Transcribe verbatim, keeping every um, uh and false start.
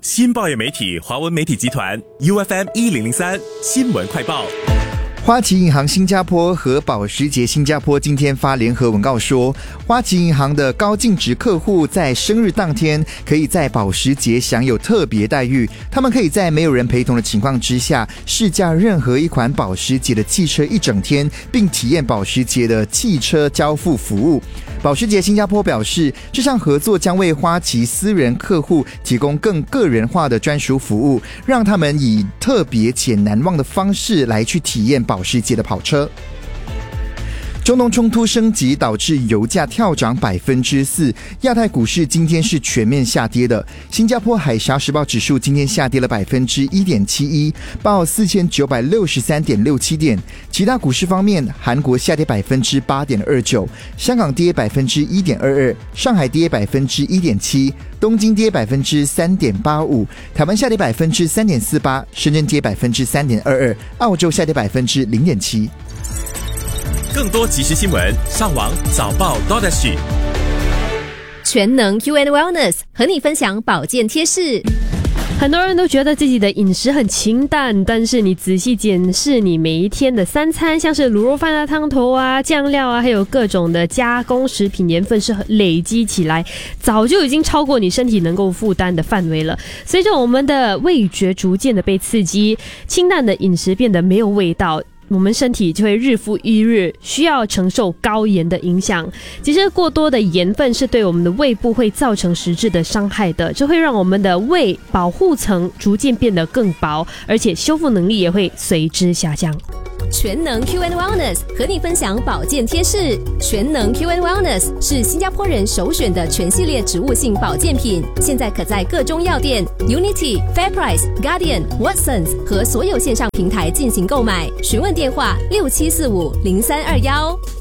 新报业媒体华文媒体集团 U F M 一零零三新闻快报。 花旗银行新加坡和保时捷新加坡今天发联合文告说，花旗银行的高净值客户在生日当天可以在保时捷享有特别待遇，他们可以在没有人陪同的情况之下试驾任何一款保时捷的汽车一整天，并体验保时捷的汽车交付服务。保时捷新加坡表示，这项合作将为花旗私人客户提供更个人化的专属服务，让他们以特别且难忘的方式来去体验保时捷的跑车。中东冲突升级导致油价跳涨百分之四，亚太股市今天是全面下跌的。新加坡海峡时报指数今天下跌了百分之一点七一，报四千九百六十三点六七点。其他股市方面，韩国下跌百分之八点二九，香港跌百分之一点二二，上海跌百分之一点七，东京跌百分之三点八五，台湾下跌百分之三点四八，深圳跌百分之三点二二，澳洲下跌百分之零点七。 更多即时新闻，上网早报 .sg。 全能 Q and Wellness 和你分享保健贴士。 很多人都觉得自己的饮食很清淡，但是你仔细检视你每一天的三餐，像是卤肉饭啊、汤头啊、酱料啊，还有各种的加工食品，盐分是累积起来，早就已经超过你身体能够负担的范围了。随着我们的味觉逐渐的被刺激，清淡的饮食变得没有味道，我们身体就会日复一日需要承受高盐的影响。其实过多的盐分是对我们的胃部会造成实质的伤害的，这会让我们的胃保护层逐渐变得更薄，而且修复能力也会随之下降。 全能 Q and Wellness 和你分享保健贴士。全能 Q and Wellness 是新加坡人首选的全系列植物性保健品，现在可在各中药店、Unity、FairPrice、Guardian、Watsons 和所有线上平台进行购买。询问电话六七四五零三二幺。